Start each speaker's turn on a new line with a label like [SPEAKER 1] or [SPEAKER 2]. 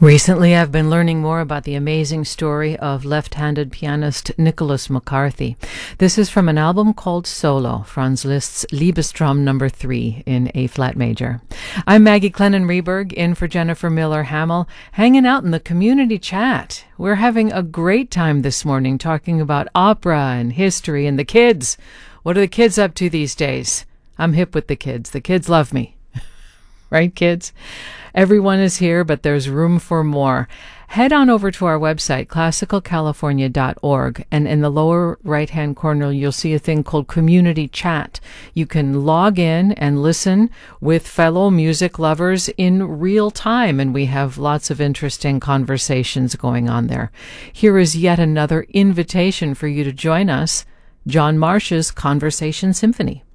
[SPEAKER 1] Recently, I've been learning more about the amazing story of left-handed pianist Nicholas McCarthy. This is from an album called Solo, Franz Liszt's Liebestraum No. 3 in A-flat major. I'm Maggie Clennon-Reberg, in for Jennifer Miller-Hamill, hanging out in the community chat. We're having a great time this morning talking about opera and history and the kids. What are the kids up to these days? I'm hip with the kids. The kids love me. Right, kids? Everyone is here, but there's room for more. Head on over to our website, classicalcalifornia.org, and in the lower right-hand corner, you'll see a thing called Community Chat. You can log in and listen with fellow music lovers in real time, and we have lots of interesting conversations going on there. Here is yet another invitation for you to join us, John Marsh's Conversation Symphony.